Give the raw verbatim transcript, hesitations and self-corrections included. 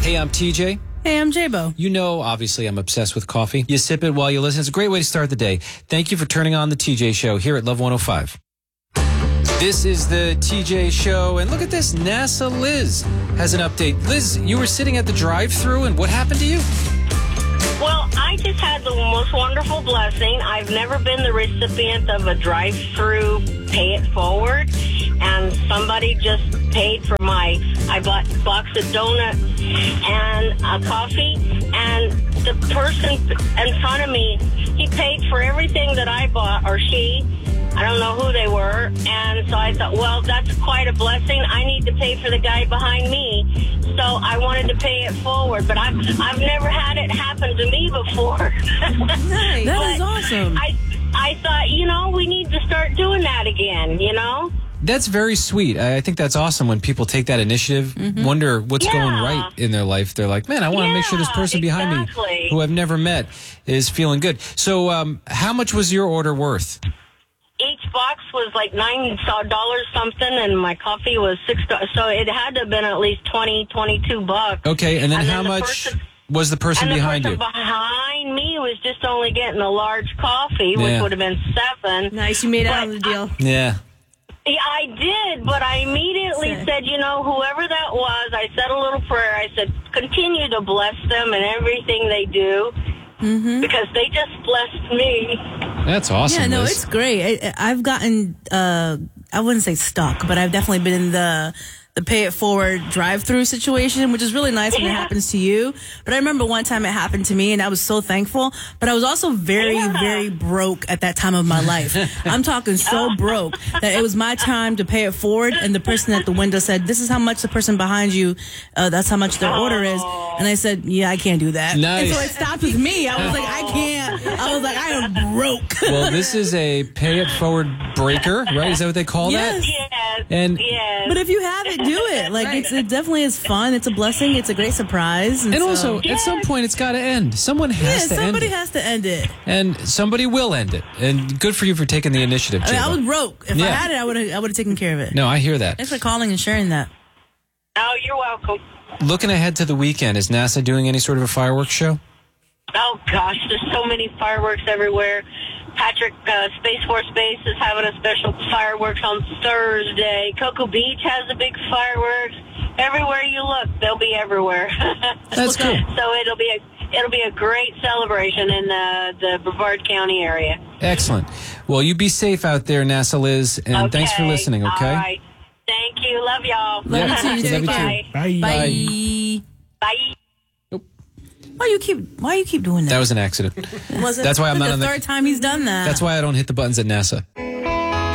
Hey, I'm T J. Hey, I'm J-Bo. You know, obviously, I'm obsessed with coffee. You sip it while you listen. It's a great way to start the day. Thank you for turning on the T J Show here at Love one oh five. This is the T J Show, and look at this. NASA Liz has an update. Liz, you were sitting at the drive-thru, and what happened to you? Well, I just had the most wonderful blessing. I've never been the recipient of a drive-through pay it forward, and somebody just paid for my, I bought a box of donuts and a coffee, and the person in front of me, he paid for everything that I bought, or she. I don't know who they were, and so I thought, well, that's quite a blessing. I need to pay for the guy behind me, so I wanted to pay it forward, but I've, I've never had it happen to me before. Nice. That But is awesome. I, I thought, you know, we need to start doing that again, you know? That's very sweet. I I think that's awesome when people take that initiative, Mm-hmm. wonder what's Yeah. going right in their life. They're like, man, I want to make sure this Yeah, person behind me exactly. who I've never met is feeling good. So um, how much was your order worth? Each box was like nine dollars something, and my coffee was six dollars. So it had to have been at least twenty, twenty-two bucks. Okay, and then And then how the much person- was the person And the behind person you? behind me was just only getting a large coffee, which Yeah. would have been seven. Nice, you made out But on the deal. Yeah. Yeah, I did, but I immediately Say. said, you know, whoever that was, I said a little prayer. I said, continue to bless them and everything they do, Mm-hmm. because they just blessed me. That's awesome. Yeah, no, Liz. it's great. I, I've gotten, uh, I wouldn't say stuck, but I've definitely been in the the pay it forward drive-through situation, which is really nice when it Yeah. happens to you. But I remember one time it happened to me, and I was so thankful. But I was also very, Yeah. very broke at that time of my life. I'm talking so broke that it was my time to pay it forward, and the person at the window said, "This is how much the person behind you. Uh, that's how much their order is." And I said, "Yeah, I can't do that." Nice. And so it stopped with me. I was like, "I can't." I was like, "I am broke." Well, this is a pay it forward breaker, right? Is that what they call Yes. that? Yes, And- yes. But if you have it, do it. Like it's it definitely is fun. It's a blessing. It's a great surprise. And so- also, at some Yes. point, it's got to end. Someone yeah, has to end somebody it. has to end it. And somebody will end it. And good for you for taking the initiative, I, mean, I J-Lo. was broke. If I Yeah. had it, I would have. I would have taken care of it. No, I hear that. Thanks for calling and sharing that. Oh, you're welcome. Looking ahead to the weekend, is NASA doing any sort of a fireworks show? Oh, gosh, there's so many fireworks everywhere. Patrick uh, Space Force Base is having a special fireworks on Thursday. Cocoa Beach has a big fireworks. Everywhere you look, they'll be everywhere. That's cool. So it'll be a it'll be a great celebration in the the Brevard County area. Excellent. Well, you be safe out there, NASA Liz, and thanks for Okay. listening, okay? All right. Thank you. Love y'all. Love you too. Love you Take too. care. Bye. Bye. Bye. Why you keep? Why you keep doing that? That was an accident. Was it? That's why I'm That's not the on the- third time he's done that. That's why I don't hit the buttons at NASA.